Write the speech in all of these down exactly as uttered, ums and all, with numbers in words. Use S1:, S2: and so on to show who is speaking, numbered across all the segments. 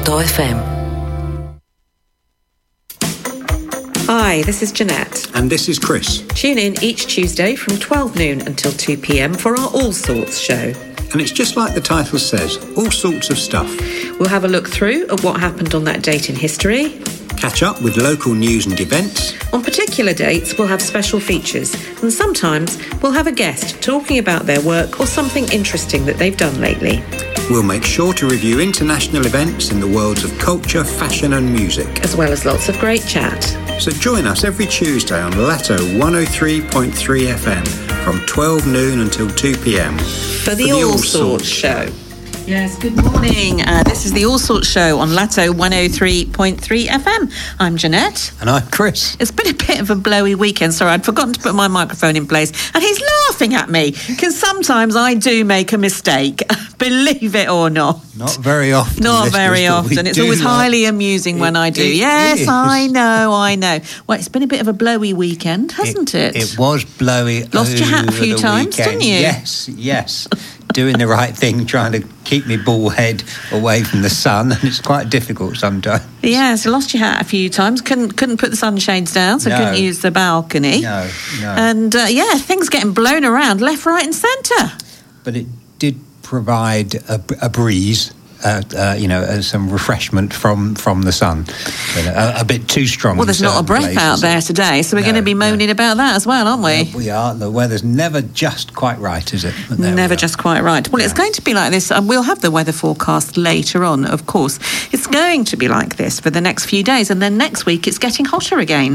S1: εκατό εφ εμ.
S2: Hi, this is Jeanette.
S3: And this is Chris.
S2: Tune in each Tuesday from twelve noon until two p.m. for our All Sorts show.
S3: And it's just like the title says, all sorts of stuff.
S2: We'll have a look through at what happened on that date in history.
S3: Catch up with local news and events.
S2: On particular dates, we'll have special features. And sometimes we'll have a guest talking about their work or something interesting that they've done lately.
S3: We'll make sure to review international events in the worlds of culture, fashion and music.
S2: As well as lots of great chat.
S3: So join us every Tuesday on Lato one oh three point three F M from twelve noon until two p.m.
S2: For the, for the All, All Sorts, Sorts show. Yes, good morning. Uh, this is the All Sorts show on Lato one oh three point three F M. I'm Jeanette.
S3: And I'm Chris.
S2: It's been a bit of a blowy weekend. Sorry, I'd forgotten to put my microphone in place. And he's laughing at me because sometimes I do make a mistake. Believe it or not.
S3: Not very often.
S2: Not very often. It's always like... highly amusing when it, I do. It, yes, it I know, I know. Well, it's been a bit of a blowy weekend, hasn't it?
S3: It, it was blowy.
S2: Lost your hat a few times,
S3: weekend.
S2: Didn't you?
S3: Yes, yes. Doing the right thing, trying to keep my bald head away from the sun, and it's quite difficult sometimes.
S2: Yes, I lost your hat a few times. Couldn't couldn't put the sunshades down, so
S3: no.
S2: couldn't use the balcony.
S3: No, no.
S2: And uh, yeah, things getting blown around left, right, and centre.
S3: But it did provide a, a breeze. Uh, uh, you know, uh, some refreshment from, from the sun. But a, a bit too strong.
S2: Well, there's not a breath
S3: places.
S2: out there today, so we're no, going to be moaning no. about that as well, aren't we?
S3: Yeah, we are. The weather's never just quite right, is it?
S2: Never just quite right. Well, yeah. It's going to be like this. Uh, we'll have the weather forecast later on, of course. It's going to be like this for the next few days, and then next week it's getting hotter again.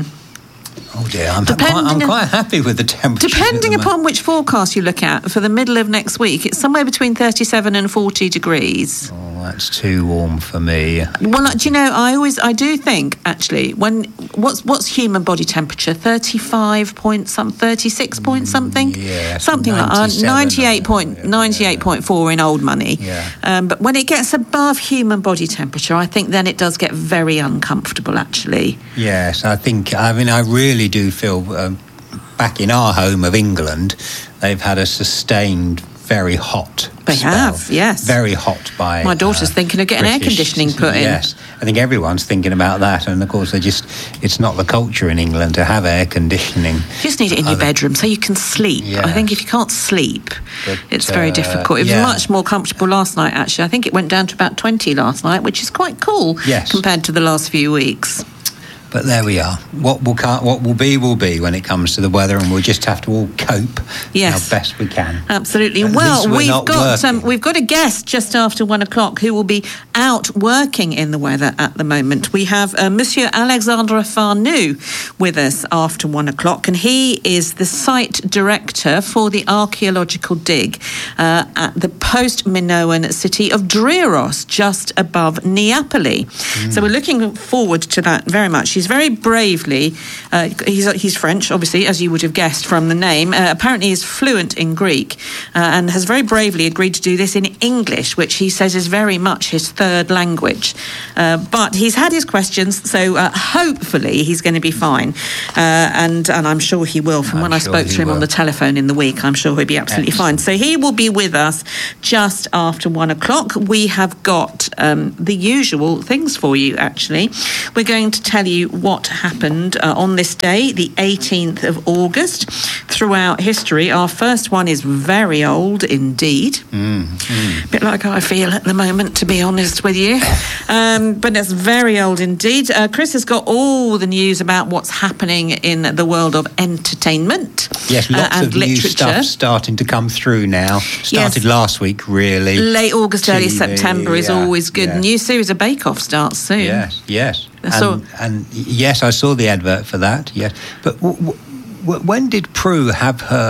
S3: Oh dear, I'm, quite, I'm quite happy with the temperature.
S2: Depending upon which forecast you look at, for the middle of next week, it's somewhere between thirty-seven and forty degrees.
S3: Oh, that's too warm for me.
S2: Well, do you know, I always, I do think, actually, when, what's what's human body temperature? thirty-five point some, thirty-six point something?
S3: Yeah.
S2: Something like that. ninety-eight point, ninety-eight point four in old money.
S3: Yeah.
S2: Um, but when it gets above human body temperature, I think then it does get very uncomfortable, actually.
S3: Yes, I think, I mean, I really do feel um, back in our home of England, they've had a sustained, very hot
S2: They
S3: spell.
S2: have, yes.
S3: Very hot by
S2: My daughter's uh, thinking of getting British, air conditioning put in.
S3: Yes, I think everyone's thinking about that. And of course, they just it's not the culture in England to have air conditioning.
S2: You just need it in your bedroom so you can sleep.
S3: Yes.
S2: I think if you can't sleep,
S3: but,
S2: it's very
S3: uh,
S2: difficult. It was
S3: yeah.
S2: much more comfortable last night, actually. I think it went down to about twenty last night, which is quite cool
S3: yes.
S2: compared to the last few weeks.
S3: But there we are. What will what will be will be when it comes to the weather, and we'll just have to all cope
S2: yes.
S3: how best we can.
S2: Absolutely.
S3: At
S2: well, we've got um, we've got a guest just after one o'clock who will be out working in the weather at the moment. We have uh, Monsieur Alexandre Farnoux with us after one o'clock, and he is the site director for the archaeological dig uh, at the post-Minoan city of Driros, just above Neapoli. Mm. So we're looking forward to that very much. He's very bravely, uh, he's he's French, obviously, as you would have guessed from the name. Uh, apparently he's fluent in Greek uh, and has very bravely agreed to do this in English, which he says is very much his third language. Uh, but he's had his questions, so uh, hopefully he's going to be fine. Uh, and, and I'm sure he will. From I'm when I sure spoke to him will. on the telephone in the week, I'm sure he'll be absolutely Excellent. fine. So he will be with us just after one o'clock. We have got um, the usual things for you, actually. We're going to tell you what happened uh, on this day, the eighteenth of August, throughout history. Our first one is very old indeed.
S3: Mm, mm.
S2: A bit like how I feel at the moment, to be honest with you. Um, but it's very old indeed. Uh, Chris has got all the news about what's happening in the world of entertainment.
S3: Yes, lots
S2: uh, and
S3: of
S2: literature.
S3: new stuff starting to come through now. Started yes. last week, really.
S2: Late August, T V, early September is yeah, always good.
S3: Yeah.
S2: New series of Bake Off starts soon.
S3: Yes, yes.
S2: So,
S3: and, and yes, I saw the advert for that. Yes, but w- w- when did Prue have her?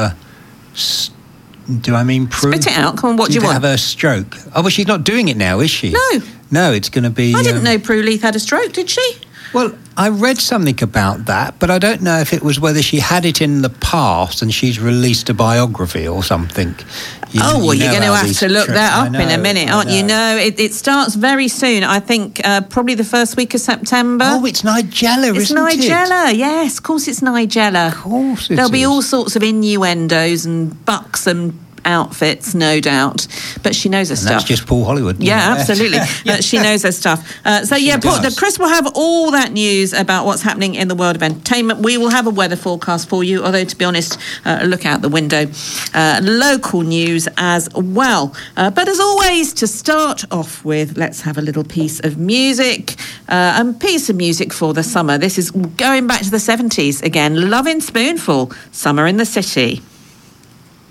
S3: St- do I mean Prue?
S2: Spit it out. Come on, what do you want?
S3: Have her stroke? Oh, well, she's not doing it now, is she?
S2: No,
S3: no, it's going to be.
S2: I didn't
S3: um,
S2: know Prue Leith had a stroke. Did she?
S3: Well, I read something about that, but I don't know if it was whether she had it in the past and she's released a biography or something. You,
S2: oh, well,
S3: you
S2: you're going to have to look
S3: tri-
S2: that up
S3: know,
S2: in a minute, aren't you? No, it, it starts very soon. I think uh, probably the first week of September.
S3: Oh, it's Nigella,
S2: it's
S3: isn't
S2: Nigella,
S3: it?
S2: It's Nigella, yes. Of course it's Nigella.
S3: Of course it
S2: There'll
S3: is.
S2: be all sorts of innuendos and bucks and outfits, no doubt. But she knows her
S3: and
S2: stuff.
S3: That's just Paul Hollywood.
S2: Yeah, absolutely. yeah. Uh, she knows her stuff. Uh, so, she yeah, Paul, the, Chris will have all that news about what's happening in the world of entertainment. We will have a weather forecast for you, although, to be honest, uh, look out the window. Uh, local news as well. Uh, but as always, to start off with, let's have a little piece of music. Uh, a piece of music for the summer. This is going back to the seventies again. Lovin' Spoonful, Summer in the City.